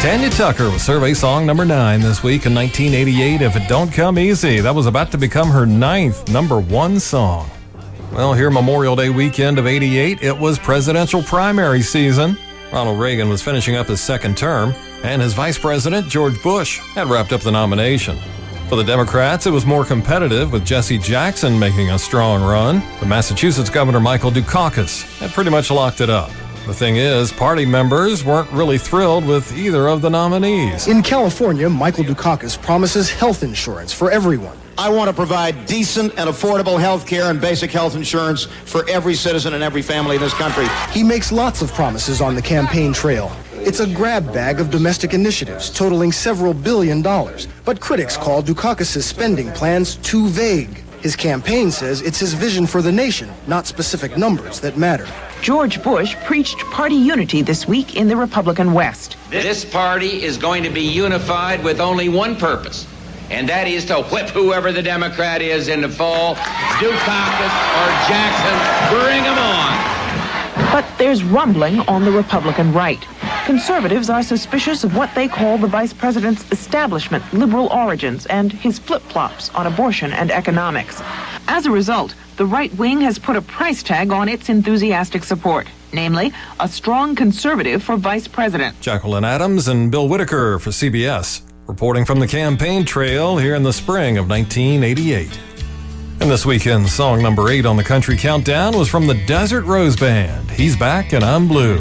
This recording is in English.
Tanya Tucker with survey song number 9 this week in 1988, If It Don't Come Easy. That was about to become her 9th number 1 song. Well, here Memorial Day weekend of 88, it was presidential primary season. Ronald Reagan was finishing up his second term, and his vice president, George Bush, had wrapped up the nomination. For the Democrats, it was more competitive, with Jesse Jackson making a strong run. But Massachusetts Governor Michael Dukakis had pretty much locked it up. The thing is, party members weren't really thrilled with either of the nominees. In California, Michael Dukakis promises health insurance for everyone. I want to provide decent and affordable health care and basic health insurance for every citizen and every family in this country. He makes lots of promises on the campaign trail. It's a grab bag of domestic initiatives totaling several $1 billion. But critics call Dukakis' spending plans too vague. His campaign says it's his vision for the nation, not specific numbers, that matter. George Bush preached party unity this week in the Republican West. This party is going to be unified with only one purpose, and that is to whip whoever the Democrat is in the fall. Dukakis or Jackson, bring them on. But there's rumbling on the Republican right. Conservatives are suspicious of what they call the vice president's establishment liberal origins and his flip-flops on abortion and economics. As a result, the right wing has put a price tag on its enthusiastic support, namely, a strong conservative for vice president. Jacqueline Adams and Bill Whitaker for CBS, reporting from the campaign trail here in the spring of 1988. And this weekend's song number 8 on the Country Countdown was from the Desert Rose Band. He's Back and I'm Blue.